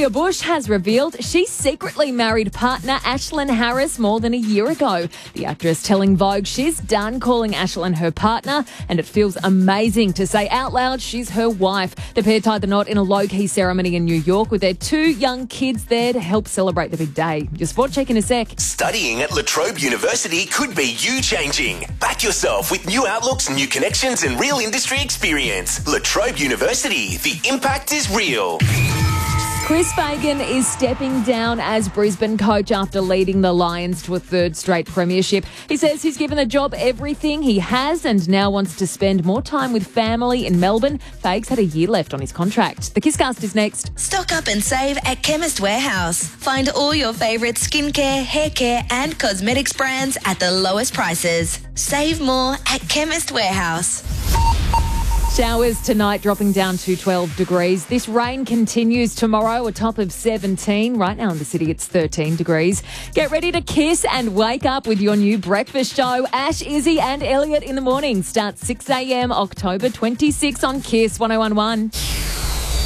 Sophia Bush has revealed she secretly married partner Ashlyn Harris more than a year ago. The actress telling Vogue she's done calling Ashlyn her partner and it feels amazing to say out loud she's her wife. The pair tied the knot in a low-key ceremony in New York with their 2 young kids there to help celebrate the big day. Your sport check in a sec. Studying at La Trobe University could be you changing. Back yourself with new outlooks, new connections and real industry experience. La Trobe University, the impact is real. Chris Fagan is stepping down as Brisbane coach after leading the Lions to a 3rd straight premiership. He says he's given the job everything he has and now wants to spend more time with family in Melbourne. Fags had a year left on his contract. The Kisscast is next. Stock up and save at Chemist Warehouse. Find all your favourite skincare, hair care and cosmetics brands at the lowest prices. Save more at Chemist Warehouse. Showers tonight, dropping down to 12 degrees. This rain continues tomorrow, a top of 17. Right now in the city, it's 13 degrees. Get ready to kiss and wake up with your new breakfast show. Ash, Izzy and Elliot in the morning. Starts 6 a.m. October 26 on Kiss 101.1.